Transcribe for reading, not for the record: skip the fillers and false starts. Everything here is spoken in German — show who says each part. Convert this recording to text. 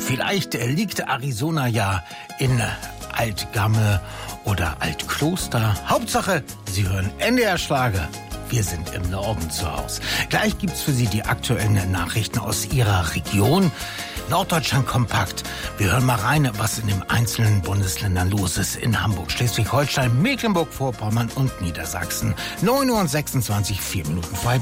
Speaker 1: Vielleicht liegt Arizona ja in Altgamme oder Altkloster. Hauptsache, Sie hören NDR Schlager. Wir sind im Norden zu Hause. Gleich gibt's für Sie die aktuellen Nachrichten aus Ihrer Region. Norddeutschland kompakt. Wir hören mal rein, was in den einzelnen Bundesländern los ist. In Hamburg, Schleswig-Holstein, Mecklenburg-Vorpommern und Niedersachsen. 9:26 Uhr, 4 Minuten vor halb